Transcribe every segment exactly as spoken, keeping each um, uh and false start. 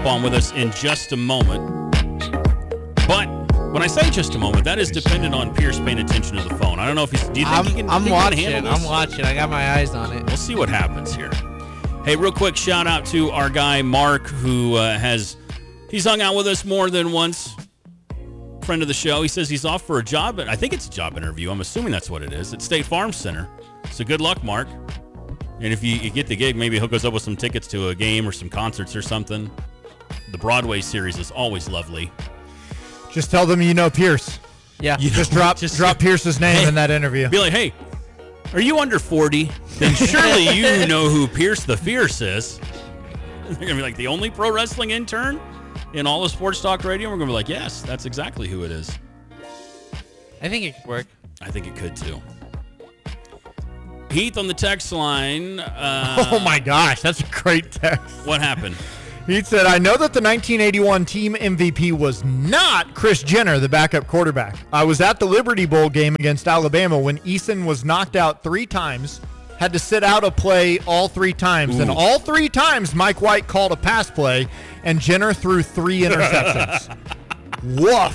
hop on with us in just a moment. But when I say just a moment, that is dependent on Pierce paying attention to the phone. I don't know if he's. Do you think I'm, he can? I'm think watching. He can handle this? I'm watching. I got my eyes on it. We'll see what happens here. Hey, real quick shout out to our guy Mark, who uh, has he's hung out with us more than once. Friend of the show. He says he's off for a job. I think it's a job interview. I'm assuming that's what it is at State Farm Center. So good luck, Mark. And if you, you get the gig, maybe he'll hook us up with some tickets to a game or some concerts or something. The Broadway series is always lovely. Just tell them you know Pierce. Yeah. You just drop just drop Pierce's name hey, in that interview. Be like, hey, are you under forty? Then surely you know who Pierce the Fierce is. They're going to be like, the only pro wrestling intern in all of Sports Talk Radio? We're going to be like, yes, that's exactly who it is. I think it could work. I think it could, too. Heath on the text line. Uh, oh, my gosh. That's a great text. What happened? He said, I know that the nineteen eighty-one team M V P was not Chris Jenner, the backup quarterback. I was at the Liberty Bowl game against Alabama when Eason was knocked out three times, had to sit out a play all three times. Ooh. And all three times, Mike White called a pass play, and Jenner threw three interceptions. Woof.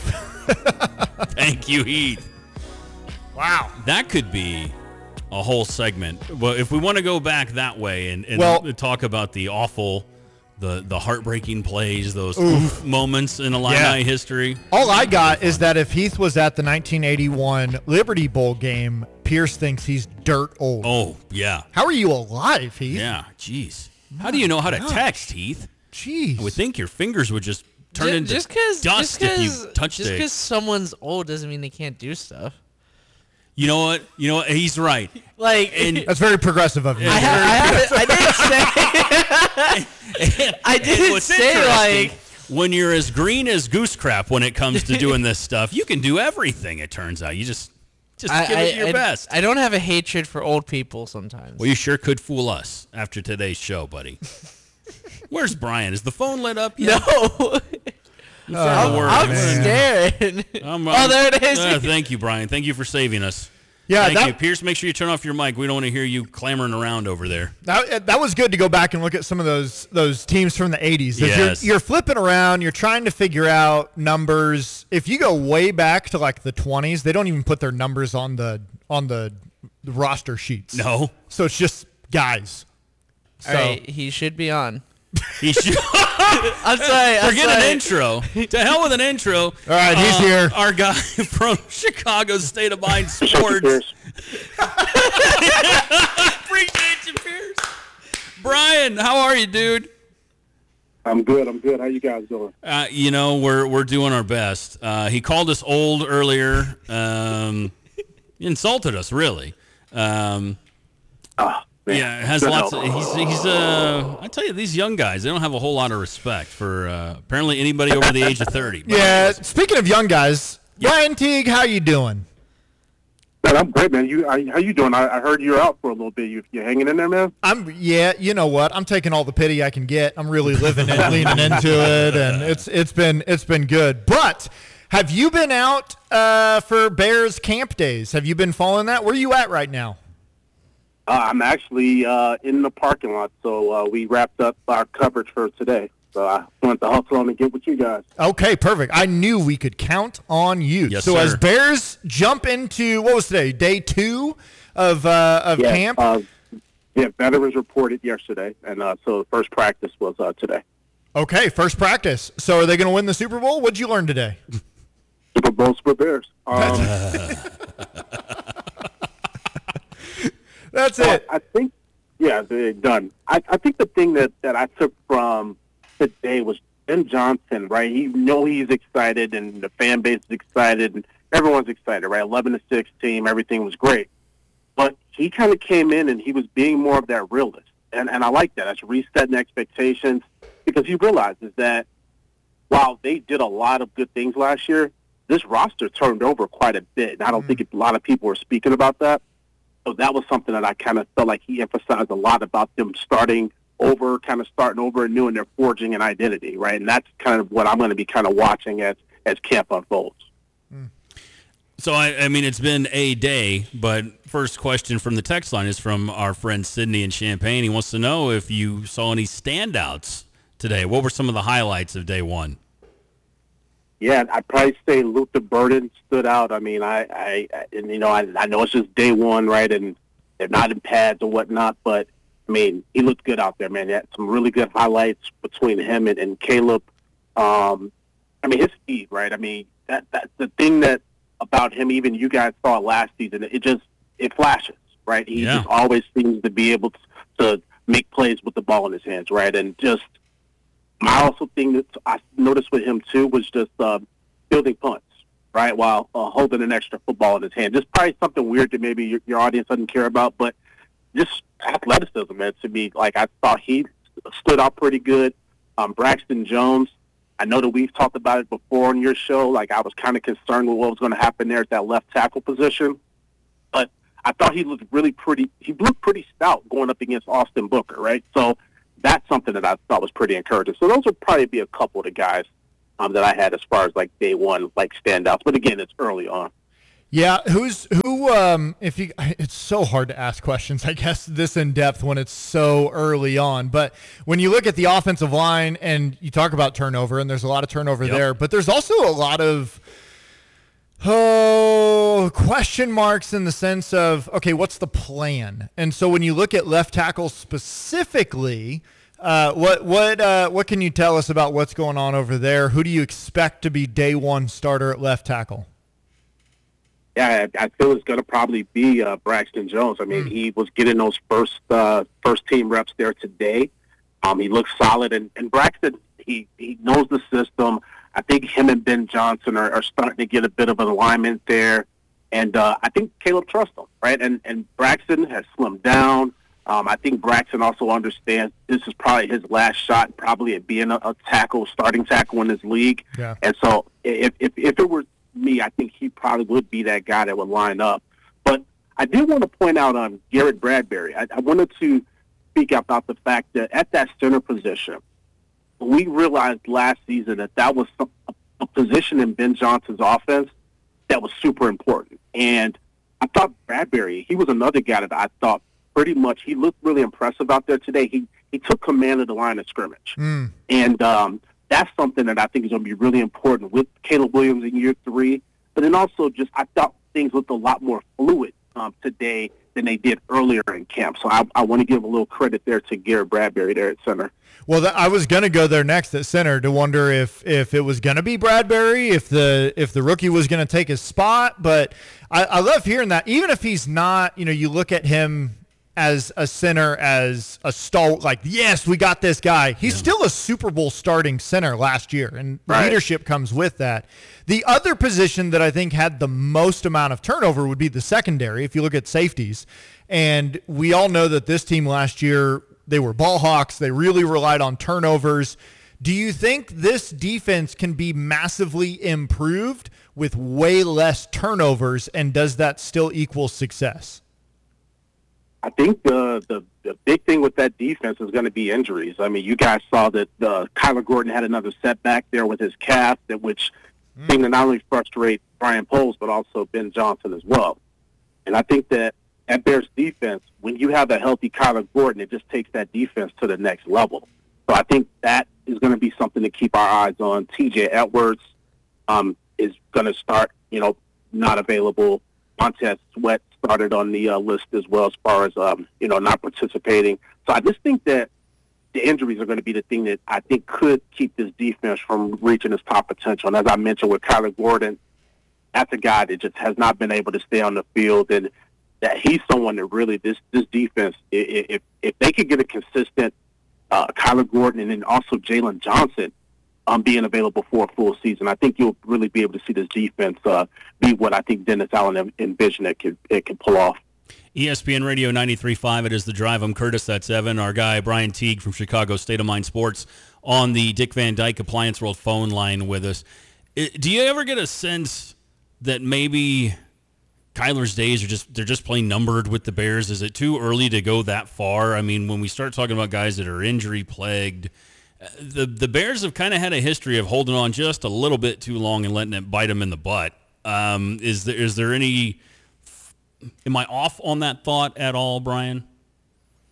Thank you, Heath. Wow. That could be a whole segment. Well, if we want to go back that way and, and well, talk about the awful... The the heartbreaking plays, those oof moments in Illini yeah. history. All I got is that if Heath was at the nineteen eighty-one Liberty Bowl game, Pierce thinks he's dirt old. Oh, yeah. How are you alive, Heath? Yeah, jeez. How do you know how to text, Heath? Jeez. I would think your fingers would just turn just, into just cause, dust just if you touched it. Just because someone's old doesn't mean they can't do stuff. You know what? You know what? He's right. Like and that's very progressive of you. I, ha- I, I didn't say. I didn't say like when you're as green as goose crap when it comes to doing this stuff, you can do everything. It turns out you just just I, give I, it your I, best. I don't have a hatred for old people sometimes. Well, you sure could fool us after today's show, buddy. Where's Brian? Is the phone lit up yet? No. I'm, I'm, I'm staring. I'm, oh, there it is. Uh, thank you, Brian. Thank you for saving us. Yeah, thank that, you, Pierce. Make sure you turn off your mic. We don't want to hear you clamoring around over there. That, that was good to go back and look at some of those those teams from the eighties. Yes. You're, you're flipping around. You're trying to figure out numbers. If you go way back to like the twenties, they don't even put their numbers on the on the roster sheets. No. So it's just guys. All so. right, he should be on. He should. I'm sorry. I'm Forget sorry. an intro. To hell with an intro. All right, he's uh, here. Our guy from Chicago State of Mind Sports. Appreciate you, Pierce. Brian, how are you, dude? I'm good. I'm good. How you guys doing? Uh, you know, we're we're doing our best. Uh, he called us old earlier. Um, he insulted us, really. Um, ah. Man. Yeah, it has Good lots. Of, he's he's. Uh, I tell you, these young guys, they don't have a whole lot of respect for uh, apparently anybody over the age of thirty. Yeah. Speaking of young guys, yeah. Ryan Teague, how you doing? Man, I'm great, man. You how you doing? I, I heard you're out for a little bit. You you hanging in there, man? I'm. Yeah. You know what? I'm taking all the pity I can get. I'm really living it, leaning into it, and it's it's been it's been good. But have you been out uh, for Bears camp days? Have you been following that? Where are you at right now? Uh, I'm actually uh, in the parking lot, so uh, we wrapped up our coverage for today. So I wanted to hustle on and get with you guys. Okay, perfect. I knew we could count on you. Yes, so sir. as Bears jump into, what was today, day two of uh, of yeah, camp? Uh, yeah, veterans reported yesterday, and uh, so the first practice was uh, today. Okay, first practice. So are they going to win the Super Bowl? What did you learn today? Super Bowl for Bears. Um, That's it. I think, yeah, they're done. I, I think the thing that, that I took from today was Ben Johnson, right? You know he's excited, and the fan base is excited, and everyone's excited, right? eleven to six team, everything was great. But he kind of came in, and he was being more of that realist. And, and I like that. That's resetting expectations, because he realizes that while they did a lot of good things last year, this roster turned over quite a bit. And I don't mm. think a lot of people were speaking about that. So that was something that I kind of felt like he emphasized a lot about them starting over, kind of starting over anew, and they're forging an identity, right? And that's kind of what I'm going to be kind of watching as, as camp unfolds. Mm. So, I, I mean, it's been a day, but first question from the text line is from our friend Sydney in Champaign. He wants to know if you saw any standouts today? What were some of the highlights of day one? Yeah, I'd probably say Luther Burden stood out. I mean, I, I, and you know, I, I know it's just day one, right? And they're not in pads or whatnot, but I mean, he looked good out there, man. He had some really good highlights between him and, and Caleb. Um, I mean, his speed, right? I mean, that that's the thing that about him, even you guys saw last season, it just, it flashes, right? He yeah. just always seems to be able to, to make plays with the ball in his hands, right? And just, my also thing that I noticed with him, too, was just uh, building punts, right, while uh, holding an extra football in his hand. Just probably something weird that maybe your, your audience doesn't care about, but just athleticism, man, to me. Like, I thought he stood out pretty good. Um, Braxton Jones, I know that we've talked about it before on your show. Like, I was kind of concerned with what was going to happen there at that left tackle position. But I thought he looked really pretty. He looked pretty stout going up against Austin Booker, right? So that's something that I thought was pretty encouraging. So those would probably be a couple of the guys um, that I had as far as, like, day one, like, standouts. But, again, it's early on. Yeah, who's who? Um, if you, it's so hard to ask questions, I guess, this in depth when it's so early on. But when you look at the offensive line and you talk about turnover, and there's a lot of turnover yep. there, but there's also a lot of oh question marks in the sense of, okay, what's the plan? And so when you look at left tackle specifically, uh, what what uh, what can you tell us about what's going on over there? Who do you expect to be day one starter at left tackle? Yeah, I, I feel it's going to probably be uh, Braxton Jones. I mean, mm. he was getting those first uh, first team reps there today. Um, he looks solid, and, and Braxton, he, he knows the system. I think him and Ben Johnson are, are starting to get a bit of an alignment there, and uh, I think Caleb trusts him, right? And and Braxton has slimmed down. Um, I think Braxton also understands this is probably his last shot, probably at being a, a tackle, starting tackle in this league. Yeah. And so if if, if it were me, I think he probably would be that guy that would line up. But I did want to point out on Garrett Bradbury. I, I wanted to speak about the fact that at that center position, we realized last season that that was some, a, a position in Ben Johnson's offense that was super important. And I thought Bradbury, he was another guy that I thought pretty much, he looked really impressive out there today. He he took command of the line of scrimmage. Mm. And um, that's something that I think is going to be really important with Caleb Williams in year three. But then also just, I thought things looked a lot more fluid um, today than they did earlier in camp. So I, I want to give a little credit there to Garrett Bradbury there at center. Well, th- I was going to go there next at center to wonder if, if it was going to be Bradbury, if the if the rookie was going to take his spot. But I, I love hearing that. Even if he's not, you know, you look at him as a center, as a stalwart, like, yes, we got this guy. He's yeah. still a Super Bowl starting center last year, and right. leadership comes with that. The other position that I think had the most amount of turnover would be the secondary, if you look at safeties. And we all know that this team last year, they were ball hawks. They really relied on turnovers. Do you think this defense can be massively improved with way less turnovers, and does that still equal success? I think the, the the big thing with that defense is going to be injuries. I mean, you guys saw that uh, Kyler Gordon had another setback there with his calf, that which mm. seemed to not only frustrate Brian Poles, but also Ben Johnson as well. And I think that at Bears defense, when you have a healthy Kyler Gordon, it just takes that defense to the next level. So I think that is going to be something to keep our eyes on. T J Edwards um, is going to start, you know, not available. Montez Sweat started on the uh, list as well as far as, um, you know, not participating. So I just think that the injuries are going to be the thing that I think could keep this defense from reaching its top potential. And as I mentioned with Kyler Gordon, that's a guy that just has not been able to stay on the field, and that he's someone that really, this this defense, if if they could get a consistent uh, Kyler Gordon and then also Jalen Johnson Um, being available for a full season, I think you'll really be able to see this defense uh, be what I think Dennis Allen envisioned it could, it could pull off. E S P N Radio ninety-three point five, it is The Drive. I'm Curtis, that's Evan. Our guy, Brian Teague from Chicago State of Mind Sports, on the Dick Van Dyke Appliance World phone line with us. Do you ever get a sense that maybe Kyler's days are just, they're just plain numbered with the Bears? Is it too early to go that far? I mean, when we start talking about guys that are injury-plagued, The the Bears have kind of had a history of holding on just a little bit too long and letting it bite them in the butt. Um, is there is there any? Am I off on that thought at all, Brian?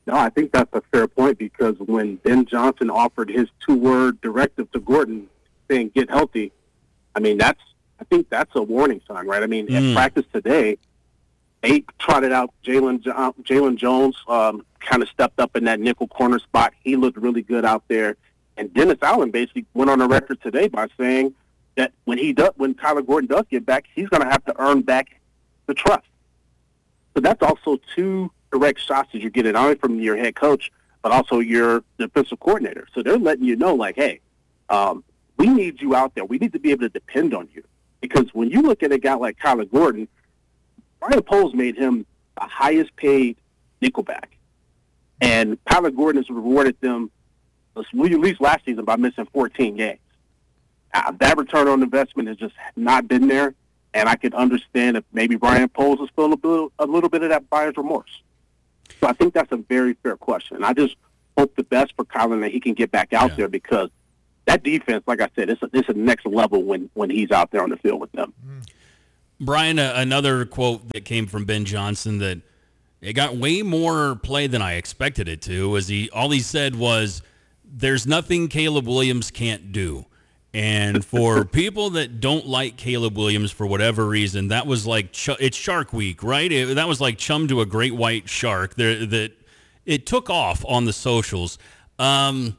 No, I think that's a fair point because when Ben Johnson offered his two-word directive to Gordon saying get healthy, I mean, that's I think that's a warning sign, right? I mean, mm. at practice today, they trotted out Jalen Jalen Jones, um, kind of stepped up in that nickel corner spot. He looked really good out there. And Dennis Allen basically went on the record today by saying that when he does, when Kyler Gordon does get back, he's going to have to earn back the trust. So that's also two direct shots that you're getting, not only from your head coach, but also your defensive coordinator. So they're letting you know, like, hey, um, we need you out there. We need to be able to depend on you. Because when you look at a guy like Kyler Gordon, Brian Poles made him the highest paid nickelback. And Kyler Gordon has rewarded them, at least last season, by missing fourteen games. Uh, that return on investment has just not been there. And I could understand if maybe Brian Poles is feeling a, bit, a little bit of that buyer's remorse. So I think that's a very fair question. I just hope the best for Kyler that he can get back out yeah. there because that defense, like I said, it's a, it's a next level when, when he's out there on the field with them. Brian, uh, another quote that came from Ben Johnson that it got way more play than I expected it to. Was he all he said was, "There's nothing Caleb Williams can't do." And for people that don't like Caleb Williams for whatever reason, that was like ch- it's Shark Week, right? It, that was like chum to a great white shark. There, that it took off on the socials. Um,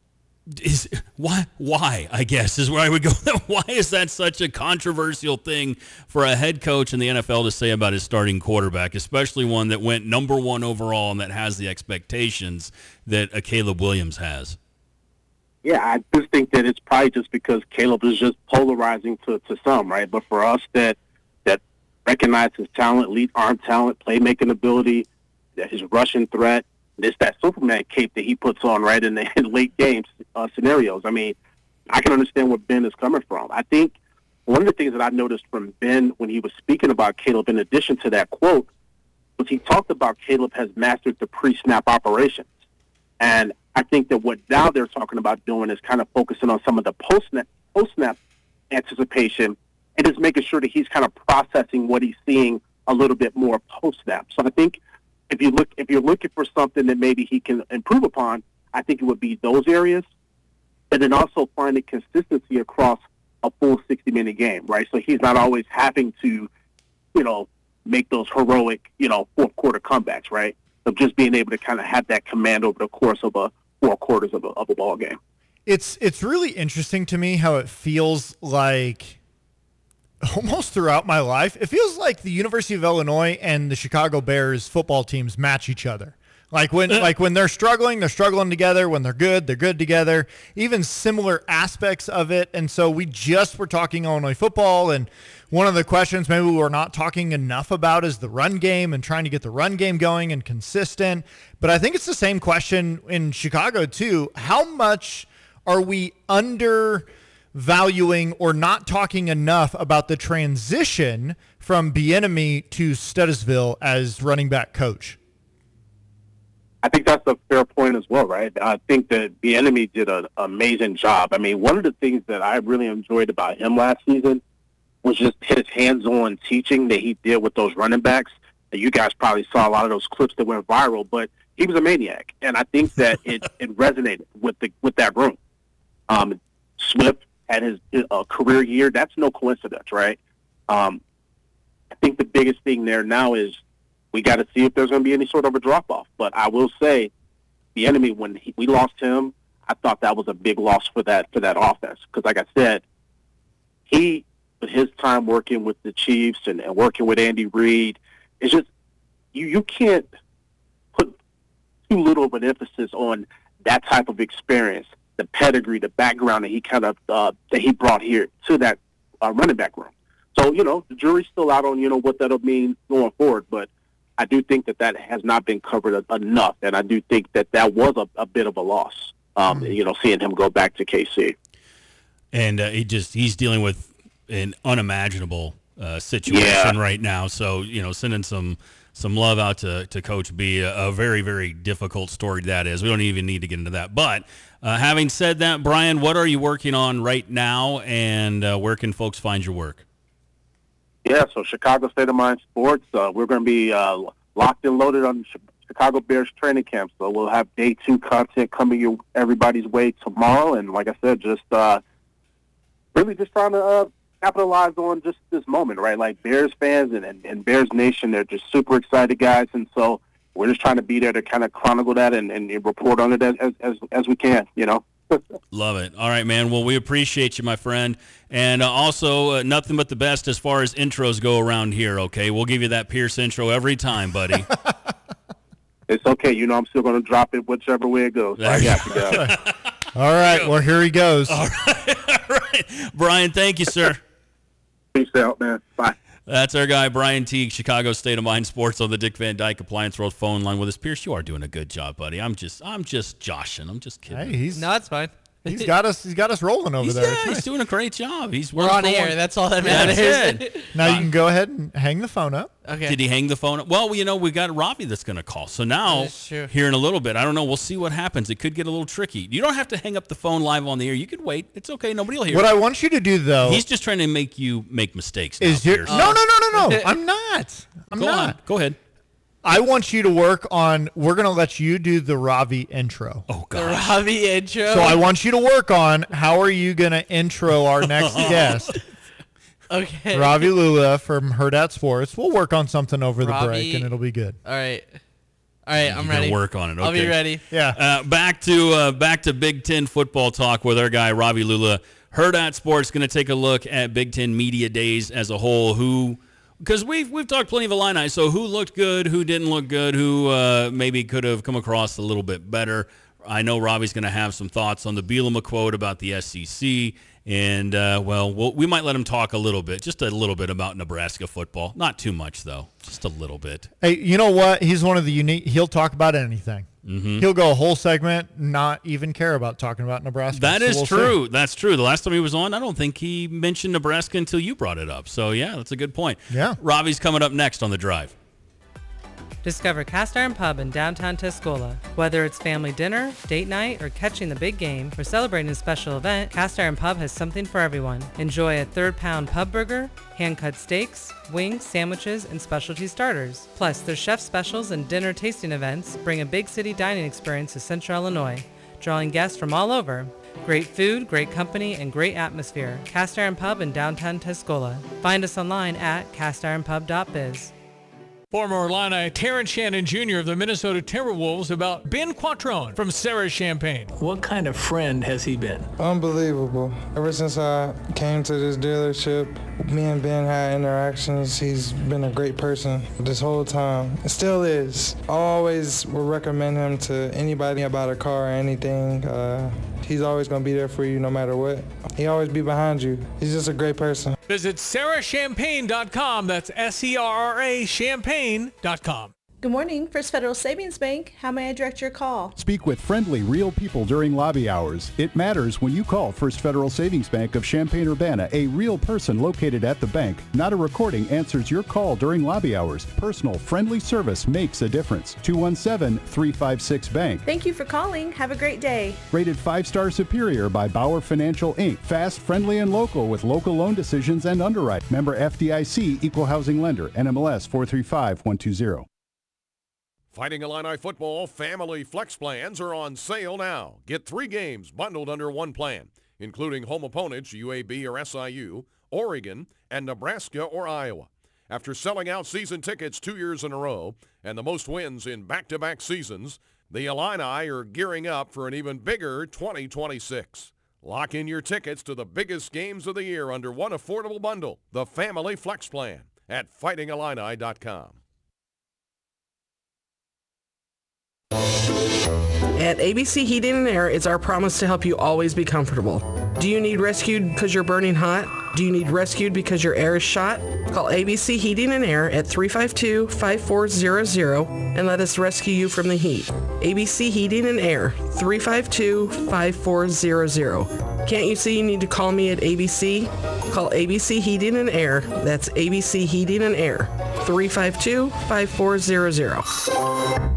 is why? Why? I guess is where I would go. Why is that such a controversial thing for a head coach in the N F L to say about his starting quarterback, especially one that went number one overall and that has the expectations that a Caleb Williams has? Yeah, I just think that it's probably just because Caleb is just polarizing to, to some, right? But for us that that recognize his talent, elite arm talent, playmaking ability, that his rushing threat, it's that Superman cape that he puts on, right, in the in late game uh, scenarios. I mean, I can understand where Ben is coming from. I think one of the things that I noticed from Ben when he was speaking about Caleb, in addition to that quote, was he talked about Caleb has mastered the pre-snap operations. And I think that what now they're talking about doing is kind of focusing on some of the post-snap, post-snap anticipation and just making sure that he's kind of processing what he's seeing a little bit more post-snap. So I think if you look, if you're looking for something that maybe he can improve upon, I think it would be those areas, and then also finding consistency across a full sixty-minute game, right? So he's not always having to, you know, make those heroic, you know, fourth quarter comebacks, right? Of just being able to kind of have that command over the course of a four quarters of a, of a ball game. It's it's really interesting to me how it feels like almost throughout my life, it feels like the University of Illinois and the Chicago Bears football teams match each other. Like when like when they're struggling, they're struggling together. When they're good, they're good together. Even similar aspects of it. And so we just were talking Illinois football, and one of the questions maybe we're not talking enough about is the run game and trying to get the run game going and consistent. But I think it's the same question in Chicago too. How much are we undervaluing or not talking enough about the transition from Bieniemy to Studesville as running back coach? I think that's a fair point as well, right? I think that Bieniemy did an amazing job. I mean, one of the things that I really enjoyed about him last season was just his hands-on teaching that he did with those running backs. And you guys probably saw a lot of those clips that went viral, but he was a maniac, and I think that it, it resonated with the with that room. Um, Swift had his uh, career year. That's no coincidence, right? Um, I think the biggest thing there now is we got to see if there's going to be any sort of a drop-off. But I will say, Bieniemy, when he, we lost him, I thought that was a big loss for that for that offense. Because, like I said, he, with his time working with the Chiefs and, and working with Andy Reid, it's just you you can't put too little of an emphasis on that type of experience, the pedigree, the background that he kind of uh, that he brought here to that uh, running back room. So, you know, the jury's still out on, you know, what that'll mean going forward, but I do think that that has not been covered enough, and I do think that that was a, a bit of a loss, um, mm-hmm. you know, seeing him go back to K C. And uh, he just he's dealing with an unimaginable uh, situation yeah. right now. So, you know, sending some some love out to, to Coach B, a, a very, very difficult story that is. We don't even need to get into that. But uh, having said that, Brian, what are you working on right now, and uh, where can folks find your work? Yeah, so Chicago State of Mind Sports, uh, we're going to be uh, locked and loaded on Chicago Bears training camp. So we'll have day two content coming your, everybody's way tomorrow. And like I said, just uh, really just trying to uh, capitalize on just this moment, right? Like Bears fans and, and, and Bears Nation, they're just super excited, guys. And so we're just trying to be there to kind of chronicle that and, and report on it as, as, as we can, you know? Love it. All right, man. Well, we appreciate you, my friend. And uh, also, uh, nothing but the best as far as intros go around here, okay? We'll give you that Pierce intro every time, buddy. It's okay. You know I'm still going to drop it whichever way it goes. I got you, guys. All right. Well, here he goes. All right. All right. Brian, thank you, sir. Peace out, man. Bye. That's our guy, Brian Teague, Chicago State of Mind Sports on the Dick Van Dyke Appliance World phone line with us. Pierce, you are doing a good job, buddy. I'm just, I'm just joshing. I'm just kidding. Hey, he's No, it's fine. he's got us. He's got us rolling over he's, there. yeah, It's he's nice. doing a great job. He's We're one on for air. one. That's all that That's matters. it. Now you can go ahead and hang the phone up. Okay. Did he hang the phone up? Well, you know, we got Robbie that's going to call. So now, That's true. here in a little bit, I don't know. We'll see what happens. It could get a little tricky. You don't have to hang up the phone live on the air. You could wait. It's okay. Nobody will hear What it. I want you to do, though, He's just trying to make you make mistakes now, is your Pierce. no, no, no, no, no. I'm not. I'm Go not. on. Go ahead. I want you to work on. We're gonna let you do the Ravi intro. Oh, The God. Robbie intro. So I want you to work on how are you gonna intro our next guest, Okay. Ravi Lula from Hurrdat Sports. We'll work on something over the break, Ravi- and it'll be good. All right. All right. I'm You're gonna ready. work on it. I'll be Okay. ready. Yeah. Uh, back to uh, back to Big Ten football talk with our guy Ravi Lula. Hurrdat Sports going to take a look at Big Ten media days as a whole. Who, because we've we've talked plenty of Illini. So who looked good, who didn't look good, who uh, maybe could have come across a little bit better. I know Robbie's going to have some thoughts on the Bielema quote about the S E C. And, uh, well, well, we might let him talk a little bit, just a little bit about Nebraska football. Not too much, though. Just a little bit. Hey, you know what? He's one of the unique. He'll talk about anything. Mm-hmm. He'll go a whole segment, not even care about talking about Nebraska. That So is we'll true. see. That's true. The last time he was on, I don't think he mentioned Nebraska until you brought it up. So, yeah, that's a good point. Yeah. Robbie's coming up next on The Drive. Discover Cast Iron Pub in downtown Tuscola. Whether it's family dinner, date night, or catching the big game, or celebrating a special event, Cast Iron Pub has something for everyone. Enjoy a third pound pub burger, hand-cut steaks, wings, sandwiches, and specialty starters. Plus, their chef specials and dinner tasting events bring a big city dining experience to Central Illinois, drawing guests from all over. Great food, great company, and great atmosphere. Cast Iron Pub in downtown Tuscola. Find us online at cast iron pub dot biz. Former Illini Terrence Shannon Junior of the Minnesota Timberwolves about Ben Quattrone from Sarah Champagne. What kind of friend has he been? Unbelievable. Ever since I came to this dealership, me and Ben had interactions. He's been a great person this whole time. It still is. I always will recommend him to anybody about a car or anything. Uh, he's always going to be there for you no matter what. He always be behind you. He's just a great person. Visit sarah champagne dot com. That's S E R R A champagne dot com. Good morning, First Federal Savings Bank. How may I direct your call? Speak with friendly, real people during lobby hours. It matters when you call First Federal Savings Bank of Champaign-Urbana. A real person located at the bank, not a recording, answers your call during lobby hours. Personal, friendly service makes a difference. two one seven, three five six, bank. Thank you for calling. Have a great day. Rated five-star superior by Bauer Financial, Incorporated. Fast, friendly, and local with local loan decisions and underwrite. Member F D I C, Equal Housing Lender, N M L S four three five one two zero. Fighting Illini football family flex plans are on sale now. Get three games bundled under one plan, including home opponents U A B or S I U, Oregon, and Nebraska or Iowa. After selling out season tickets two years in a row and the most wins in back-to-back seasons, the Illini are gearing up for an even bigger twenty twenty-six. Lock in your tickets to the biggest games of the year under one affordable bundle, the Family Flex Plan, at fighting illini dot com. At A B C Heating and Air, it's our promise to help you always be comfortable. Do you need rescued because you're burning hot? Do you need rescued because your air is shot? Call A B C Heating and Air at three five two, five four zero zero and let us rescue you from the heat. A B C Heating and Air, three five two, five four zero zero. Can't you see you need to call me at A B C? Call A B C Heating and Air. That's A B C Heating and Air, three five two, five four zero zero.